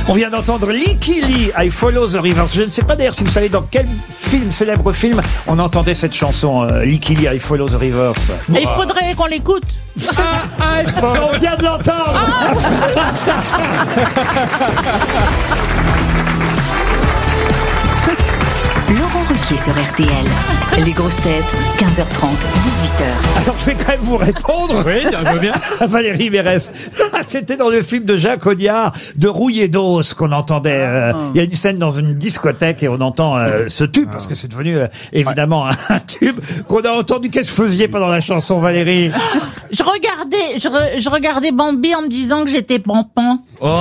On vient d'entendre Licky Lee, I Follow the Rivers. Je ne sais pas d'ailleurs si vous savez dans quel célèbre film, on entendait cette chanson, Licky Lee, I Follow the Rivers. Et il faudrait qu'on l'écoute. On vient de l'entendre. Laurent Ruquier sur RTL. Les grosses têtes, 15h30, 18h. Alors je vais quand même vous répondre. Oui, je veux bien. Valérie Mérès. C'était dans le film de Jacques Audiard, de Rouillé d'os, qu'on entendait. Il y a une scène dans une discothèque et on entend ce tube, parce que c'est devenu évidemment un tube qu'on a entendu. Qu'est-ce que vous faisiez pendant la chanson, Valérie? Je regardais Bambi en me disant que j'étais pampan.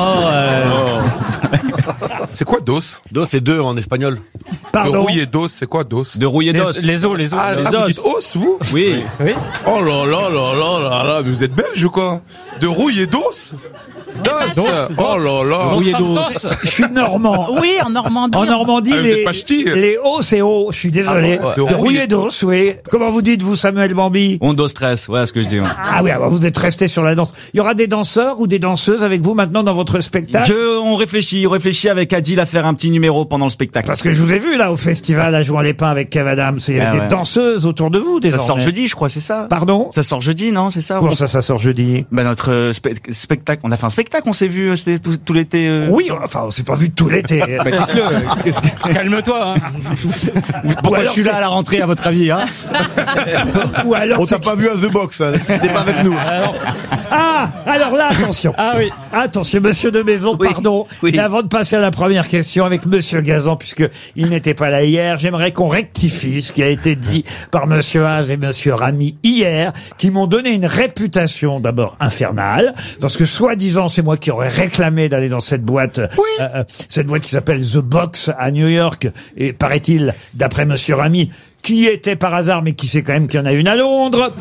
C'est quoi dos? Dos, c'est deux en espagnol. Pardon. De rouiller dos, c'est quoi dos? De rouiller d'os. Les os. Ah, les vous os. dites os, vous? Oui. Oui. Oh là là là là là là, mais vous êtes belge ou quoi? De rouiller dos? Dos. Oh là là. Rouillé d'os. Je suis normand. Oui, en Normandie. En Normandie, Ah, vous êtes pas ch'ti. les hauts, c'est haut. Je suis désolé. Ah, De Rouillé d'os, oui. Comment vous dites, vous, Samuel Bambi? On dos stress, voilà ce que je dis. Ah oui, alors vous êtes resté sur la danse. Il y aura des danseurs ou des danseuses avec vous maintenant dans votre spectacle? On réfléchit avec Adil à faire un petit numéro pendant le spectacle. Parce que je vous ai vu là au festival à Jouer les Pins avec Kev Adams. Il y avait des danseuses autour de vous Ça désormais. sort jeudi, je crois, c'est ça? Pardon? Ça sort jeudi, non? C'est ça? Comment ça sort jeudi? Bah notre spectacle, on a fait un spectacle, on s'est vu, c'était tout l'été. Oui, enfin, on s'est pas vu tout l'été. Bah dites-le. Calme-toi. Hein. Pourquoi alors je suis là à la rentrée à votre avis, hein? Ou alors On t'a pas vu à The Box, hein. T'es pas avec nous. alors là, attention. Ah oui. Attention, monsieur de Maison, Oui, pardon. oui. Et avant de passer à la première question avec monsieur Gazan, puisque il n'était pas là hier, j'aimerais qu'on rectifie ce qui a été dit par monsieur Haas et monsieur Ramy hier, qui m'ont donné une réputation d'abord infernale, parce que soi-disant, c'est moi qui aurais réclamé d'aller dans cette boîte, cette boîte qui s'appelle The Box à New York, et paraît-il, d'après monsieur Ramy, qui était par hasard, mais qui sait quand même qu'il y en a une à Londres.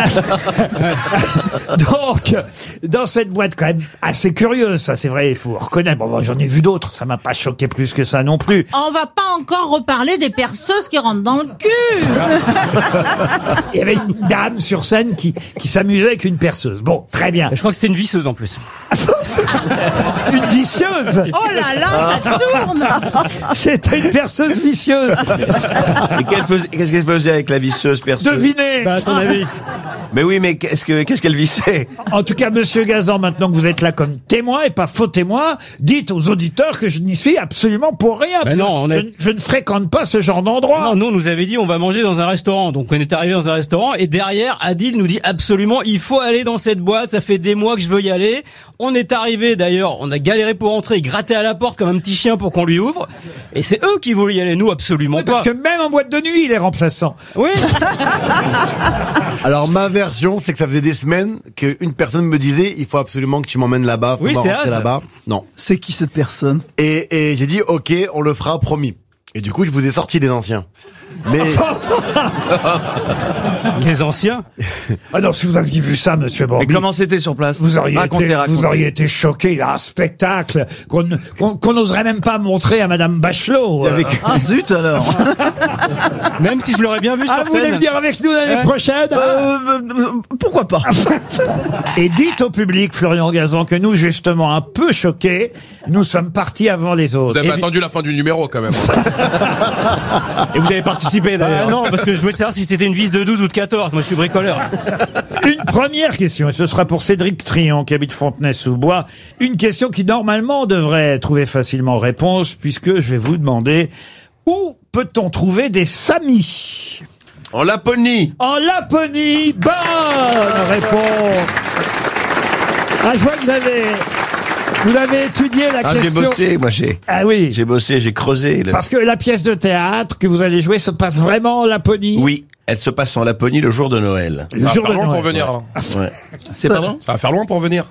Donc, dans cette boîte quand même assez curieuse, ça c'est vrai, il faut reconnaître. Bon, j'en ai vu d'autres, ça m'a pas choqué plus que ça non plus. On va pas encore reparler des perceuses qui rentrent dans le cul. Il y avait une dame sur scène qui s'amusait avec une perceuse. Bon, très bien. Je crois que c'était une visseuse en plus. Une vicieuse. Oh là là, ça tourne. C'était une perceuse vicieuse. Et qu'est-ce qu'elle faisait avec la visseuse perceuse? Devinez. Bah, à ton avis. Mais oui, mais qu'est-ce qu'elle vissait? En tout cas, monsieur Gazan, maintenant que vous êtes là comme témoin et pas faux témoin, dites aux auditeurs que je n'y suis absolument pour rien. Ben non, je ne fréquente pas ce genre d'endroit. Non, nous, on nous avait dit on va manger dans un restaurant. Donc on est arrivé dans un restaurant et derrière, Adil nous dit absolument il faut aller dans cette boîte. Ça fait des mois que je veux y aller. On est arrivé d'ailleurs, on a galéré pour entrer, gratté à la porte comme un petit chien pour qu'on lui ouvre. Et c'est eux qui voulaient y aller, nous absolument Oui, pas. parce que même en boîte de nuit, il est remplaçant. Oui. Alors ma version, c'est que ça faisait des semaines qu'une personne me disait il faut absolument que tu m'emmènes là-bas, faut Oui, pas c'est rentrer Az. là-bas. Non. C'est qui cette personne? Et j'ai dit ok, on le fera, promis. Et du coup, je vous ai sorti des anciens. Mais Les anciens. Ah non, si vous aviez vu ça, monsieur Mais Bambi, comment c'était sur place? vous auriez Racontez. été choqué. Il y a un spectacle qu'on n'oserait même pas montrer à madame Bachelot. Ah zut alors. Même si je l'aurais bien vu sur Ah, vous voulez scène. venir avec nous l'année Ouais. prochaine? Pourquoi pas? Et dites au public, Florian Gazan, que nous, justement, un peu choqués, nous sommes partis avant les Vous autres. avez attendu la fin du numéro quand même. Et vous avez participé d'ailleurs. non, parce que je voulais savoir si c'était une vis de 12 ou de 14. Moi, je suis bricoleur. Une première question, et ce sera pour Cédric Trion, qui habite Fontenay-sous-Bois. Une question qui, normalement, devrait trouver facilement réponse, puisque je vais vous demander où peut-on trouver des samis? En Laponie. En Laponie, bonne réponse. Ah, je vois que vous avez étudié la Ah, j'ai question. bossé, moi Ah oui. j'ai bossé, j'ai creusé. Parce que la pièce de théâtre que vous allez jouer se passe vraiment en Laponie. Oui, elle se passe en Laponie le jour de Noël. Le Ça va jour faire de loin Noël. pour venir. Hein. Ouais. C'est pardon? Ça va faire loin pour venir.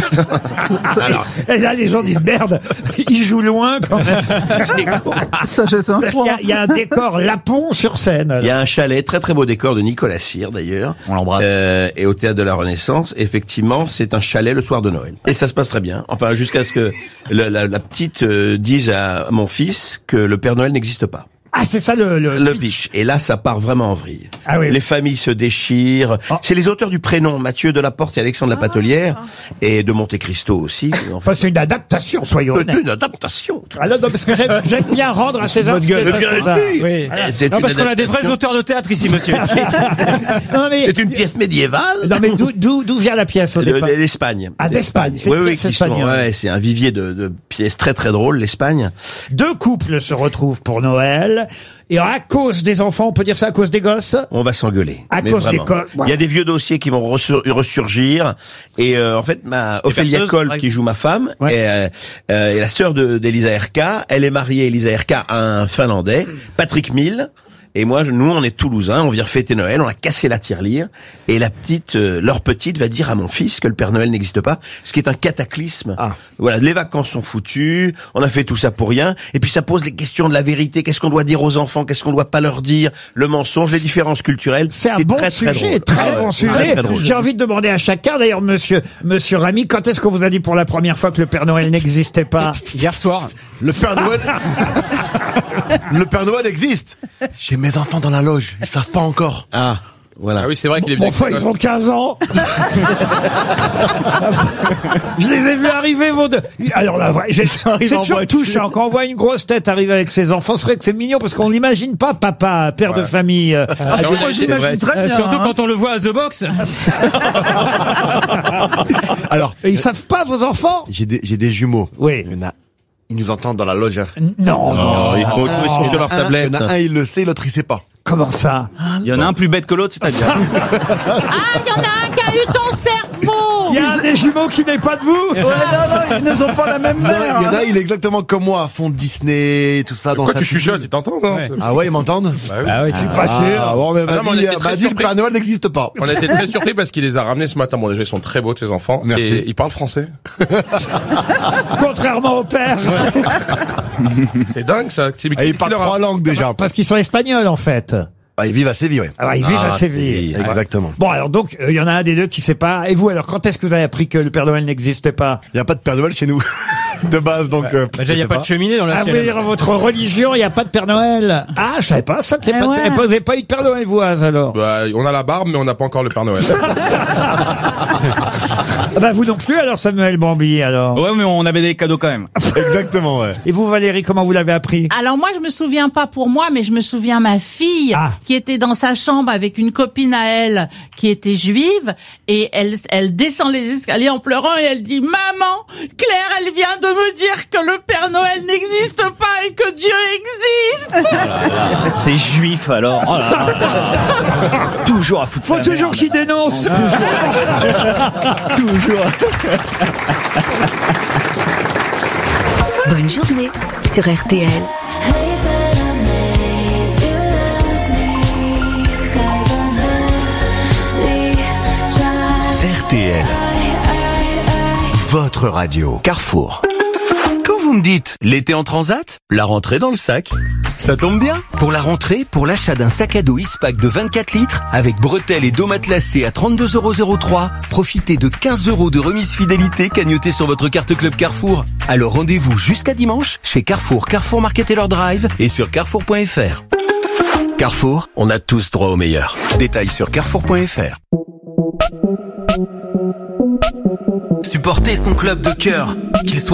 Et là, les gens disent merde, ils jouent loin quand même. Ça jette un froid. Il y a un décor lapon sur scène. Il y a un chalet, très très beau décor de Nicolas Cyr d'ailleurs. On l'embrasse. Et au Théâtre de la Renaissance, effectivement, c'est un chalet le soir de Noël. Et ça se passe très bien. Enfin, jusqu'à ce que la petite dise à mon fils que le Père Noël n'existe pas. Ah, c'est ça le pitch. Et là, ça part vraiment en vrille. Ah oui. Les familles se déchirent. Oh. C'est les auteurs du prénom, Mathieu Delaporte et Alexandre Lapatelière, et de Monte Cristo aussi. Enfin, c'est une adaptation, soyons honnêtes. C'est une adaptation. Alors, non, parce que j'aime bien rendre à César ce qui est à César. Oui. C'est Non, une parce qu'on a des adaptation. vrais auteurs de théâtre ici, monsieur. Non, mais, C'est une pièce médiévale. non, mais d'où vient la pièce au départ? L'Espagne. Ah, d'Espagne. C'est Oui, une oui, pièce qui sont, espagnole. ouais, c'est un vivier de pièces très très drôles, l'Espagne. Deux couples se retrouvent pour Noël. Et à cause des enfants, on peut dire ça à cause des gosses? On va s'engueuler. À Mais cause vraiment. des co- Il y a des vieux dossiers qui vont ressurgir. Et en fait, Ophélia perceuses, Kolb, ouais. qui joue ma femme, Ouais. est la sœur d'Elisa Erka. Elle est mariée, Elisa Erka, à un Finlandais, Patrick Mill. Et moi, nous, on est Toulousains, on vient fêter Noël, on a cassé la tirelire. Et leur petite va dire à mon fils que le Père Noël n'existe pas, ce qui est un cataclysme. Ah. Voilà, les vacances sont foutues, on a fait tout ça pour rien. Et puis ça pose les questions de la vérité, qu'est-ce qu'on doit dire aux enfants, qu'est-ce qu'on doit pas leur dire, le mensonge, les différences culturelles. C'est un bon très, sujet, drôle. très Ah ouais, bon très, sujet. très drôle. J'ai envie de demander à chacun, d'ailleurs, monsieur Rami, quand est-ce qu'on vous a dit pour la première fois que le Père Noël n'existait pas? Hier soir. Le Père Noël... Le Père Noël existe. J'ai mes enfants dans la loge. Ils savent pas encore. Ah, voilà. Ah oui, c'est vrai qu'il est Bon, venu. enfin, ils ont 15 ans. Je les ai vus arriver, vos deux. Alors là, c'est toujours touchant. Quand on voit une grosse tête arriver avec ses enfants, c'est vrai que c'est mignon parce qu'on n'imagine pas papa, père de famille. Ah, si, moi j'imagine très bien. Surtout hein. quand on le voit à The Box. Alors, Et ils savent pas, vos enfants? j'ai des jumeaux. Oui. Il y en a... Ils nous entendent dans la loge. Non, non. Oh, ils sont sur leur Il y tablette. en a un, il le sait, l'autre, il sait pas. Comment ça? Il y en a un plus bête que l'autre, c'est-à-dire. Ah, il y en a un qui a eu ton cerveau. Il y a un des jumeaux qui n'est pas de vous? Ouais, non, ils ne sont pas la même Il mère. y en a, il est exactement comme moi, à fond de Disney, tout ça. Pourquoi dans tu sa chuchotes, ils t'entendent, non? Ouais. Ah ouais, ils m'entendent? Bah oui. Ah oui. Je suis pas sûr. Ah bon, mais Ah non, mais on m'a était dit, très le surpris. Père Noël n'existe pas. On a été très surpris parce qu'il les a ramenés ce matin. Bon, déjà, ils sont très beaux, tes enfants. Merci. Et ils parlent français. Contrairement au père. C'est dingue, ça. C'est Et ils parlent 3 langues déjà. Parce qu'ils sont espagnols, en fait. Ah, ils vivent à Séville, ouais. Alors, ils vivent à Séville. Exactement. Bon, alors donc, il y en a un des deux qui sait pas. Et vous, alors, quand est-ce que vous avez appris que le Père Noël n'existait pas? Il n'y a pas de Père Noël chez nous. De base, donc. Bah, déjà, il n'y a pas de cheminée dans la Ah, vous voulez dire, dans votre religion, il n'y a pas de Père Noël? Ah, je savais pas ça. Qu'il y a pas ouais. de... Vous n'avez pas eu de Père Noël, vous, alors? Bah, on a la barbe, mais on n'a pas encore le Père Noël. Ah bah, vous non plus, alors, Samuel Bambi, alors. Ouais, mais on avait des cadeaux quand même. Exactement, ouais. Et vous, Valérie, comment vous l'avez appris? Alors moi, je me souviens pas pour moi, mais je me souviens ma fille Ah. qui était dans sa chambre avec une copine à elle qui était juive et elle descend les escaliers en pleurant et elle dit « Maman, Claire, elle vient de me dire que le Père Noël n'existe pas et que Dieu existe !» C'est juif alors. Oh là là. Toujours à foutre. Faut la toujours merde. qu'il dénonce. Toujours. Bonne journée sur RTL. RTL, votre radio. Carrefour. Quand vous me dites l'été en transat, la rentrée dans le sac, ça tombe bien. Pour la rentrée, pour l'achat d'un sac à dos Ispac de 24 litres, avec bretelles et dos matelassés à 32,03 €, profitez de 15 € de remise fidélité cagnotée sur votre carte Club Carrefour. Alors rendez-vous jusqu'à dimanche chez Carrefour, Carrefour Market Taylor Drive et sur carrefour.fr. Carrefour, on a tous droit au meilleur. Détails sur carrefour.fr. Supporter son club de cœur, qu'il soit